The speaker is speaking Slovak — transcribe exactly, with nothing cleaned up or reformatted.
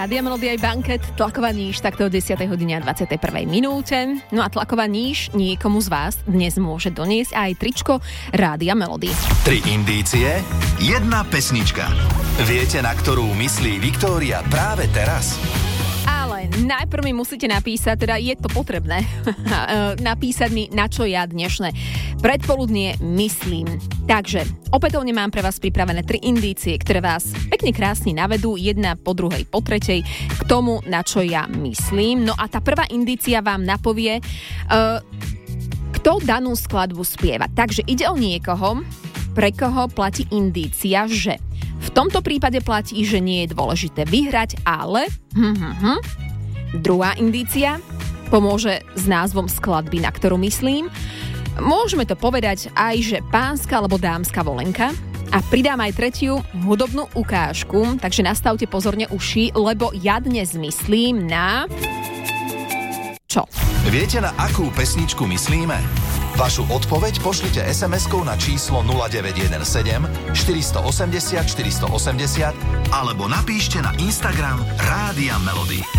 Rádia Melody aj Banket, tlaková níž, takto o desiatej hodine a dvadsiatej prvej minúte. No a tlaková níž niekomu z vás dnes môže doniesť aj tričko Rádia Melody. Tri indície, jedna pesnička. Viete, na ktorú myslí Viktória práve teraz? Ale najprv mi musíte napísať, teda je to potrebné, napísať mi, na čo ja dnešné predpoludnie myslím. Takže opätovne mám pre vás pripravené tri indície, ktoré vás pekne krásne navedú, jedna po druhej, po tretej, k tomu, na čo ja myslím. No a tá prvá indícia vám napovie, uh, kto danú skladbu spieva. Takže ide o niekoho, pre koho platí indícia, že v tomto prípade platí, že nie je dôležité vyhrať, ale hm, hm, hm. Druhá indícia pomôže s názvom skladby, na ktorú myslím. Môžeme to povedať aj, že pánska alebo dámska volenka. A pridám aj tretiu hudobnú ukážku, takže nastavte pozorne uši, lebo ja dnes myslím na... Čo? Viete, na akú pesničku myslíme? Vašu odpoveď pošlite es em eskou na číslo nula deväť jeden sedem štyri osem nula štyri osem nula alebo napíšte na Instagram Rádia Melody.